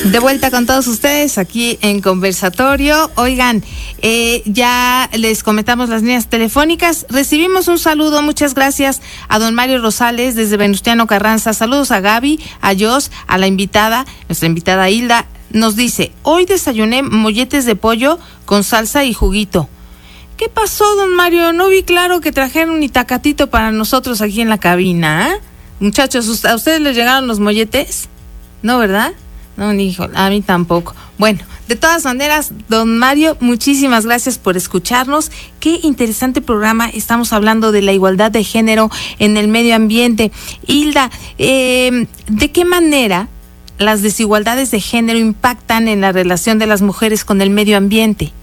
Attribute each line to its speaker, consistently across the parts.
Speaker 1: De vuelta con todos ustedes aquí en Conversatorio. Oigan, ya les comentamos las líneas telefónicas. Recibimos un saludo, muchas gracias a don Mario Rosales desde Venustiano Carranza. Saludos a Gaby, a Jos, a la invitada, nuestra invitada Hilda. Nos dice, hoy desayuné molletes de pollo con salsa y juguito. ¿Qué pasó, don Mario? No vi claro que trajeron un itacatito para nosotros aquí en la cabina, ¿eh? Muchachos, ¿a ustedes les llegaron los molletes? ¿No, verdad? No, hijo, a mí tampoco. Bueno, de todas maneras, don Mario, muchísimas gracias por escucharnos. Qué interesante programa. Estamos hablando de la igualdad de género en el medio ambiente. Hilda, ¿de qué manera las desigualdades de género impactan en la relación de las mujeres con el medio ambiente?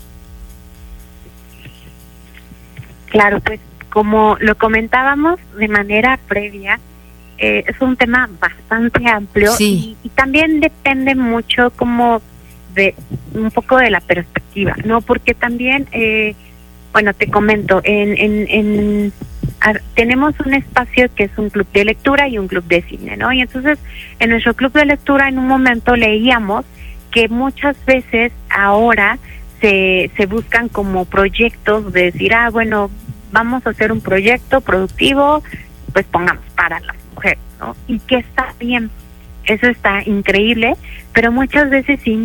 Speaker 2: Claro, pues como lo comentábamos de manera previa, es un tema bastante amplio.
Speaker 1: Sí.
Speaker 2: y también depende mucho como de un poco de la perspectiva, ¿no? Porque también, bueno, te comento, tenemos un espacio que es un club de lectura y un club de cine, ¿no? Y entonces en nuestro club de lectura en un momento leíamos que muchas veces ahora se buscan como proyectos de decir, bueno, vamos a hacer un proyecto productivo, pues pongamos para las mujeres, ¿no? Y que está bien, eso está increíble, pero muchas veces sí